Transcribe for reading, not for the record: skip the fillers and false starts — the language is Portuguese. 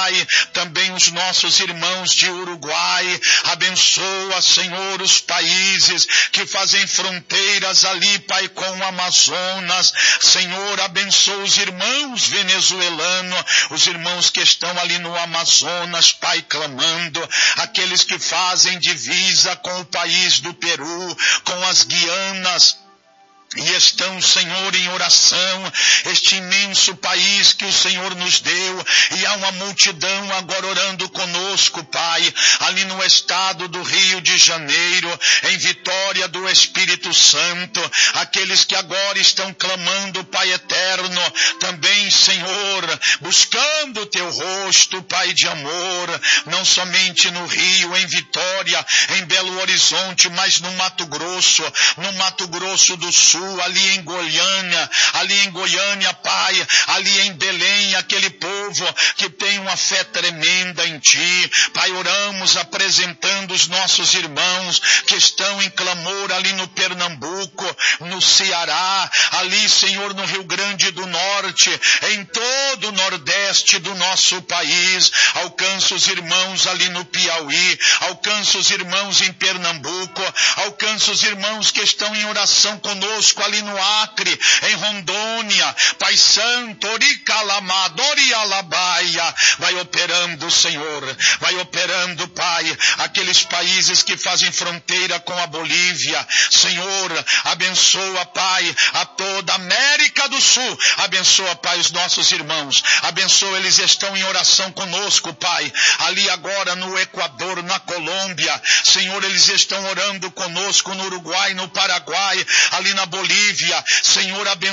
Pai, também os nossos irmãos de Uruguai. Abençoa, Senhor, os países que fazem fronteiras ali, Pai, com o Amazonas. Senhor, abençoa os irmãos venezuelanos, os irmãos que estão ali no Amazonas, Pai, clamando, aqueles que fazem divisa com o país do Peru, com as Guianas, e estão, Senhor, em oração, este imenso país que o Senhor nos deu, e há uma multidão agora orando conosco, Pai, ali no estado do Rio de Janeiro, em Vitória do Espírito Santo, aqueles que agora estão clamando, Pai eterno, também, Senhor, buscando o teu rosto, Pai de amor, não somente no Rio, em Vitória, em Belo Horizonte, mas no Mato Grosso do Sul, ali em Goiânia, Pai, ali em Belém, aquele povo que tem uma fé tremenda em Ti, Pai, oramos apresentando os nossos irmãos que estão em clamor ali no Pernambuco, no Ceará, ali, Senhor, no Rio Grande do Norte, em todo o Nordeste do nosso país. Alcança os irmãos ali no Piauí, alcança os irmãos em Pernambuco, alcança os irmãos que estão em oração conosco ali no Acre, em Rondônia, Pai Santo, Oricalamadorialabaia, vai operando, Senhor, vai operando, Pai, aqueles países que fazem fronteira com a Bolívia. Senhor, abençoa, Pai, a toda a América do Sul, abençoa, Pai, os nossos irmãos, abençoa, eles estão em oração conosco, Pai, ali agora no Equador, na Colômbia, Senhor, eles estão orando conosco no Uruguai, no Paraguai, ali na Bolívia, Senhor, abençoa